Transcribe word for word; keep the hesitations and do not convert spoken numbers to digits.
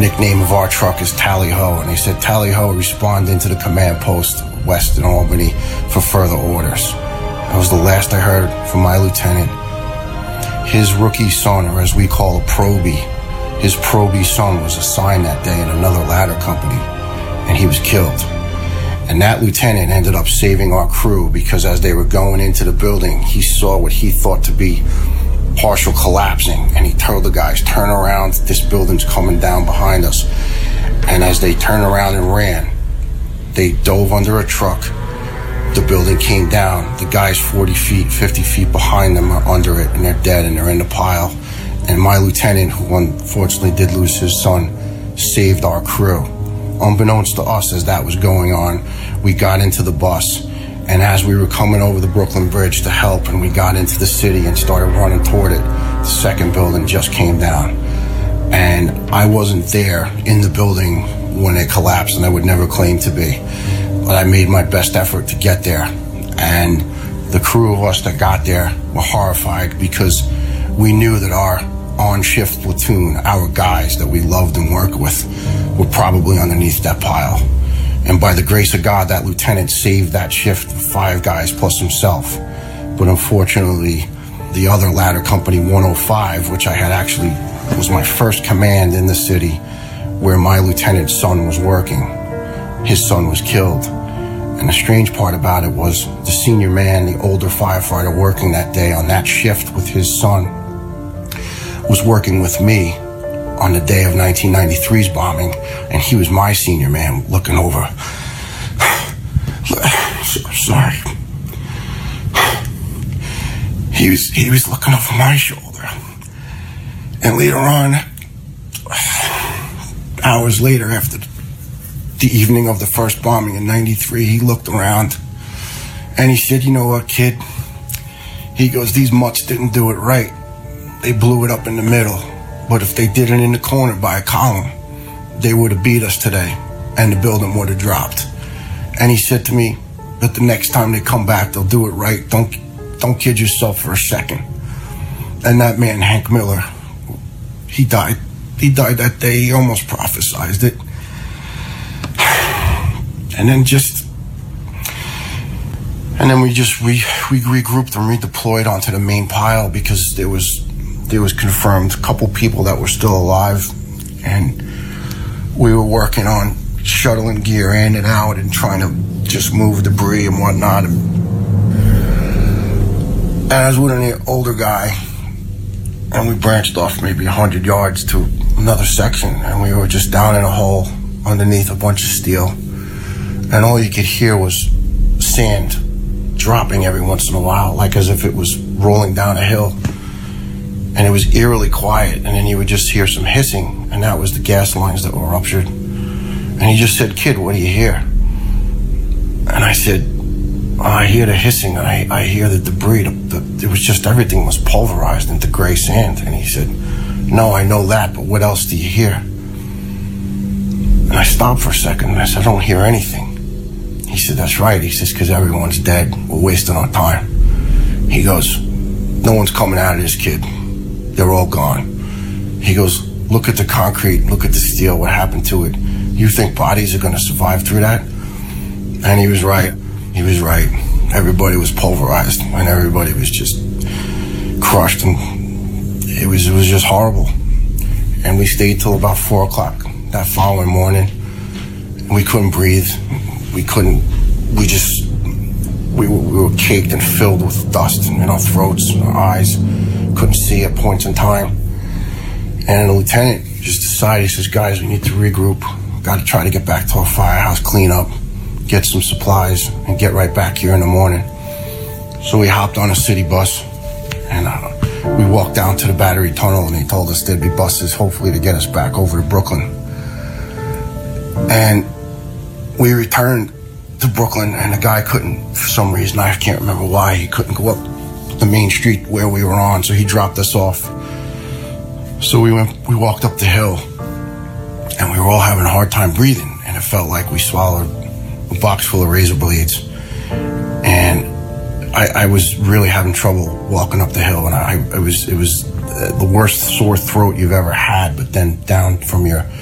nickname of our truck is Tally Ho, and they said, Tally Ho, respond into the command post west in Albany for further orders. That was the last I heard from my lieutenant. His rookie son, or as we call a probie, his probie son was assigned that day in another ladder company, and he was killed. And that lieutenant ended up saving our crew because as they were going into the building, he saw what he thought to be partial collapsing, and he told the guys, turn around, this building's coming down behind us. And as they turned around and ran, they dove under a truck. The building came down. The guys forty feet, fifty feet behind them are under it, and they're dead, and they're in the pile. And my lieutenant, who unfortunately did lose his son, saved our crew. Unbeknownst to us, as that was going on, we got into the bus, and as we were coming over the Brooklyn Bridge to help, and we got into the city and started running toward it, the second building just came down. And I wasn't there in the building when it collapsed, and I would never claim to be. But I made my best effort to get there. And the crew of us that got there were horrified because we knew that our on-shift platoon, our guys that we loved and worked with, were probably underneath that pile. And by the grace of God, that lieutenant saved that shift of five guys plus himself. But unfortunately, the other ladder company, one oh five, which I had actually, was my first command in the city, where my lieutenant's son was working, his son was killed. And the strange part about it was the senior man, the older firefighter working that day on that shift with his son, was working with me on the day of nineteen ninety-three's bombing, and he was my senior man looking over. Sorry. He was, he was looking over my shoulder. And later on, hours later, after the evening of the first bombing in ninety-three, he looked around and he said, you know what, kid? He goes, these mutts didn't do it right. They blew it up in the middle. But if they did it in the corner by a column, they would have beat us today and the building would have dropped. And he said to me that the next time they come back, they'll do it right. Don't, don't kid yourself for a second. And that man, Hank Miller, he died. He died that day. He almost prophesized it. And then just, and then we just, we, we regrouped and redeployed onto the main pile because there was, there was confirmed a couple people that were still alive, and we were working on shuttling gear in and out and trying to just move debris and whatnot. And, and I was with an older guy, and we branched off maybe a hundred yards to another section, and we were just down in a hole underneath a bunch of steel, and all you could hear was sand dropping every once in a while, like as if it was rolling down a hill. And it was eerily quiet, and then you would just hear some hissing, and that was the gas lines that were ruptured. And he just said, kid, what do you hear? And I said, oh, I hear the hissing, and I, I hear the debris. The, the, it was just, everything was pulverized into gray sand. And he said, no, I know that, but what else do you hear? And I stopped for a second, and I said, I don't hear anything. He said, that's right. He says, because everyone's dead. We're wasting our time. He goes, no one's coming out of this, kid. They're all gone. He goes, look at the concrete, look at the steel, what happened to it. You think bodies are going to survive through that? And he was right. He was right. Everybody was pulverized, and everybody was just crushed, and it was, it was just horrible. And we stayed till about four o'clock that following morning. We couldn't breathe. We couldn't, we just, we were, we were caked and filled with dust in our throats and our eyes. Couldn't see at points in time. And the lieutenant just decided, he says, guys, we need to regroup. Got to try to get back to our firehouse, clean up, get some supplies, and get right back here in the morning. So we hopped on a city bus, and uh, we walked down to the Battery Tunnel, and they told us there'd be buses, hopefully, to get us back over to Brooklyn. And we returned to Brooklyn, and the guy couldn't, for some reason, I can't remember why, he couldn't go up the main street where we were on, so he dropped us off. So we went, we walked up the hill, and we were all having a hard time breathing, and it felt like we swallowed a box full of razor blades. And I, I was really having trouble walking up the hill, and I, it was, it was the worst sore throat you've ever had, but then down from your